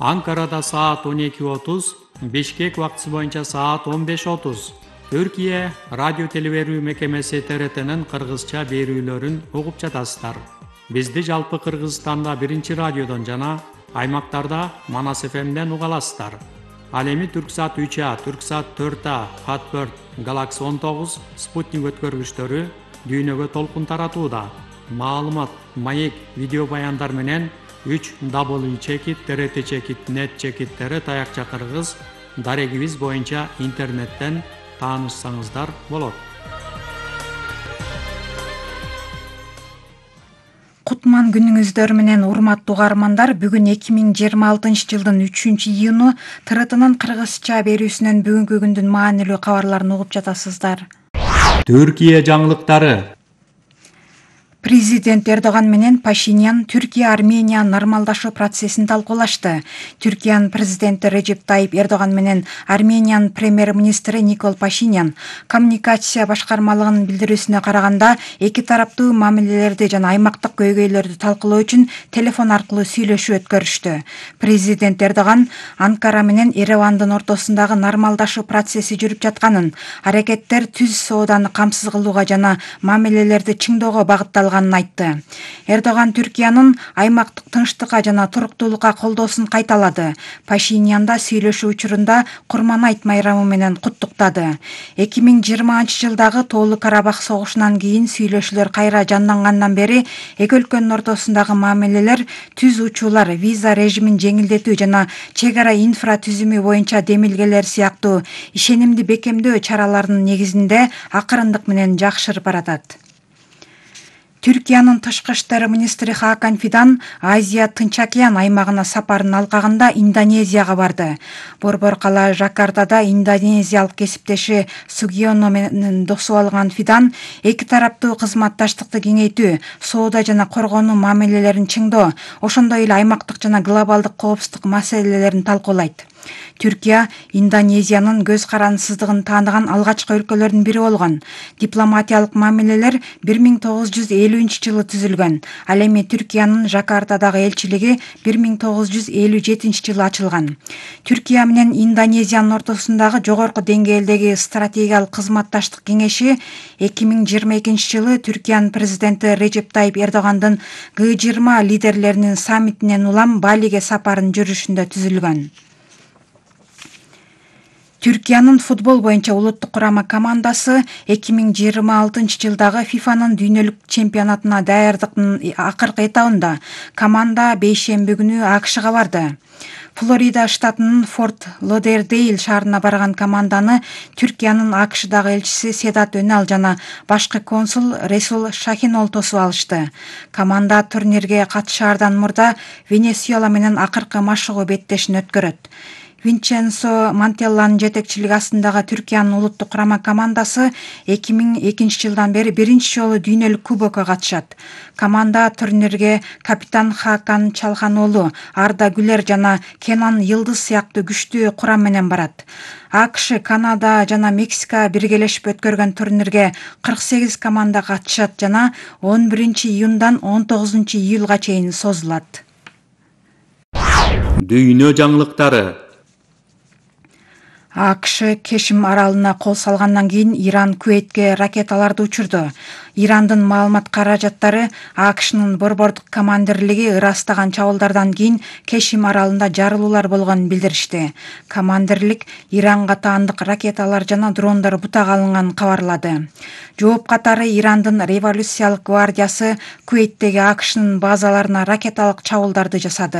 Анкарада саат 12:30, Бишкек убактысы боюнча саат 15:30. Түркия радио телеберүү мекемеси ТРТнын кыргызча берүүлөрүн угуп жатасыздар. Бизди жалпы Кыргызстанда биринчи радиодон жана аймактарда Манас ФМден уга аласыздар. Ал эми Түрксат 3А, Түрксат 4А, Fatbird, Galaxy 19, Sputnik өткөргүчтөрү дүйнөгө толкун таратууда. Маалымат, маек, видео баяндар менен 3w.trt.net таякча кыргыз дарегибиз боюнча интернеттен таанышсаңыздар болот. Кутман күнүңүздөр менен урматтуу угармандар, бүгүн 2026 жылдын 3-июну ТРТнын кыргызча берүүсүнөн бүгүнкү күндүн маанилүү кабарларын угуп жатасыздар. Түркия жаңылыктары. Президент Эрдоган менен Пашинян Түркия-Армения нормалдашуу процессин талкуулашты. Түркиянын президенти Режеп Тайип Эрдоган менен Армениянын премьер-министри Никол Пашинян коммуникация башкармалыгынын билдирүүсүнө караганда, эки тараптуу мамилелерди жана аймактык көйгөйлөрдү талкуулоо үчүн телефон аркылуу сүйлөшүү өткөрүштү. Президент Эрдоган Анкара менен Еревандын ортосундагы нормалдашуу процесси жүрүп жатканын, аракеттер түз сооданы камсыз кылууга жана мамилелерди чыңоого багытталганын айтты. Эрдоган Түркиянын аймактык тынчтыкка жана туруктуулукка колдоосун кайталады. Пашинян да сүйлөшүү учурунда Курманайт майрамы менен куттуктады. 2020 жылдагы Тоолуу Карабах согушунан кийин сүйлөшүүлөр кайра жандангандан бери эки өлкөнүн ортосундагы мамилелер түз учуулар, виза режимин жеңилдетүү жана чек ара инфратүзүмү боюнча демилгелер сыяктуу ишенимди бекемдөө чараларынын негизинде акырындык менен жакшырып баратат. Түркиянын тышкы иштер министри Хакан Фидан Азия Тынч океан аймагына сапарын алкагында Индонезияга барды. Борбор кала Жакартада индонезиялык кесиптеши Сугионо менен досуп алган Фидан эки тараптуу кызматташтыкты кеңейтүү, соода жана коргонуу мамилелерин чыңдоо, ошондой эле аймактык жана глобалдык коопсуздук маселелерин талкуулайт. Түркия Индонезиянын көз карансыздыгын тааныган алгачкы өлкөлөрдүн бири болгон. Дипломатиялык мамилелер 1950-жылы түзүлгөн. Ал эми Түркиянын Жакартадагы элчилиги 1957-жылы ачылган. Түркия менен Индонезиянын ортосундагы жогорку деңгээлдеги стратегиялык кызматташтык кеңеши 2022-жылы Түркиянын президенти Режеп Тайип Эрдогандын G20 лидерлеринин саммитинен улам Балиге сапарын жүрүшүндө түзүлгөн. Түркиянын футбол боюнча улуттук курама командасы 2026 жылдагы ФИФАнын дүйнөлүк чемпионатына даярдыктын акыркы этабында. Команда бейшемби күнү АКШга барды. Флорида штатынын Форт Лодердейл шаарына барган команданы Түркиянын АКШдагы элчиси Седат Өнал жана башкы консул Ресул Шахинол тосуп алышты. Команда турнирге катышаардан мурда Венесуэла менен акыркы машыгуу беттешин өткөрөт. Винченцо Мантелланын жетекчилиги астындагы Түркиянын улуттук курама командасы 2002 жылдан бери биринчи жолу дүйнөлүк кубокко катышат. Команда турнирге капитан Хакан Чалханоğlu, Арда Гүлер жана Кенан Йылдыз сыяктуу күчтүү курам менен барат. АКШ, Канада жана Мексика биргелешип өткөргөн турнирге 48 команда катышат жана 11-июндан 19-июлга чейин созулат. Дүйнө жаңылыктары. АКШ Кешим аралына кол салгандан кийин Иран Куэйтке ракеталарды учурду. Ирандын маалымат каражаттары АКШнын борбордук командирлиги ырастаган чабуулдардан кийин Кешим аралында жарылуулар болгонун билдиришти. Командирлик Иранга таандык ракеталар жана дрондор бутага алынганын кабарлады. Жооп катары Ирандын революциялык гвардиясы Куэйттеги АКШнын базаларына ракеталык чабуулдарды жасады.